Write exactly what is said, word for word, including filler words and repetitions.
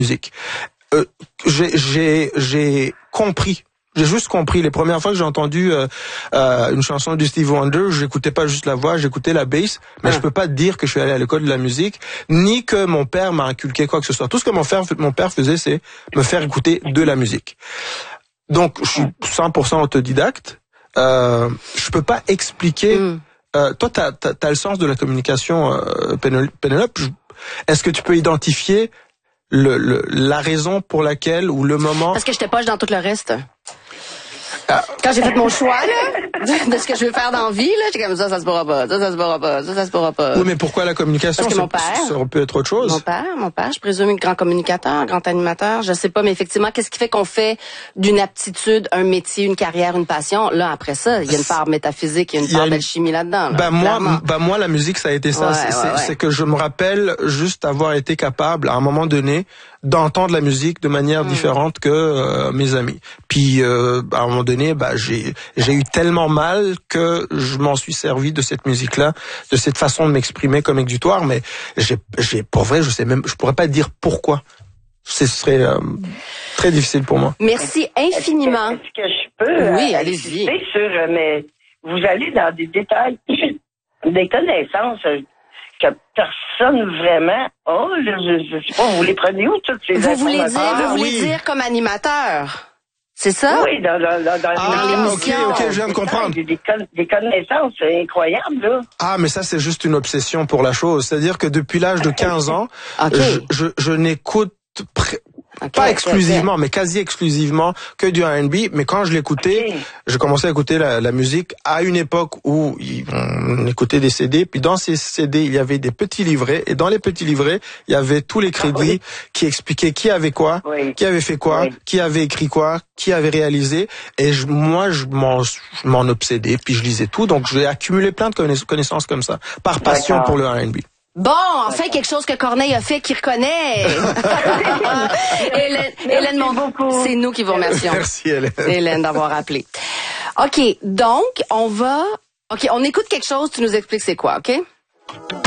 musique. Euh, j'ai, j'ai, j'ai compris. J'ai juste compris. Les premières fois que j'ai entendu euh, euh, une chanson du Stevie Wonder, j'écoutais pas juste la voix, j'écoutais la bass. Mais ah. je peux pas dire que je suis allé à l'école de la musique, ni que mon père m'a inculqué quoi que ce soit. Tout ce que mon père, mon père faisait, c'est me faire écouter de la musique. Donc, je suis cent pour cent autodidacte. Euh, je peux pas expliquer. Mm. Euh, toi, t'as, t'as, t'as le sens de la communication, euh, Pénélope. Est-ce que tu peux identifier le, le, la raison pour laquelle ou le moment? Parce que j'étais poche dans tout le reste. Quand j'ai fait mon choix là, de ce que je veux faire dans la vie, là, j'étais comme ça, ça se pourra pas, ça, ça se pourra pas, ça, ça se pourra pas. Oui, mais pourquoi la communication? Parce que ça, mon père, ça peut être autre chose. Mon père, mon père, je présume, grand communicateur, grand animateur, je sais pas, mais effectivement, qu'est-ce qui fait qu'on fait d'une aptitude un métier, une carrière, une passion? Là, après ça, il y a une part métaphysique, il y a une part d'alchimie là-dedans. Là, ben moi, ben moi, la musique, ça a été ça. Ouais, c'est, ouais, c'est, ouais. c'est que je me rappelle juste avoir été capable, à un moment donné, d'entendre la musique de manière mmh. différente que euh, mes amis. Puis euh, à un moment donné, bah j'ai j'ai eu tellement mal que je m'en suis servi de cette musique-là, de cette façon de m'exprimer comme exutoire. Mais j'ai j'ai pour vrai, je sais même, je pourrais pas dire pourquoi. Ce serait euh, très difficile pour moi. Merci infiniment. Est-ce que, est-ce que je peux Oui, euh, allez-y. Sur euh, mais vous allez dans des détails, des connaissances. Euh, que personne vraiment a, je, je, je sais pas, vous les prenez où toutes ces Vous voulez dire, ah, vous voulez oui. dire comme animateur, c'est ça? Oui, dans, dans, dans, dans, ah, dans l'émission. Ok, ok, je viens de comprendre. Des, des, des connaissances incroyables, là. Ah, mais ça, c'est juste une obsession pour la chose. C'est-à-dire que depuis l'âge de quinze ans, okay. je, je, je n'écoute pr- Okay, pas exclusivement, okay. mais quasi exclusivement que du R and B. Mais quand je l'écoutais, okay. j'ai commencé à écouter la, la musique à une époque où on écoutait des C D. Puis dans ces C D, il y avait des petits livrets. Et dans les petits livrets, il y avait tous les crédits oui. qui expliquaient qui avait quoi, oui. qui avait fait quoi, oui. qui avait écrit quoi, qui avait réalisé. Et je, moi, je m'en, je m'en obsédais. Puis je lisais tout. Donc j'ai accumulé plein de connaissances comme ça, par passion D'accord. pour le R and B. Bon, enfin quelque chose que Corneille a fait qu'il reconnaît. Hélène, Hélène Mon... c'est nous qui vous remercions. Merci Hélène. C'est Hélène d'avoir appelé. OK, donc on va... OK, on écoute quelque chose, tu nous expliques c'est quoi, OK?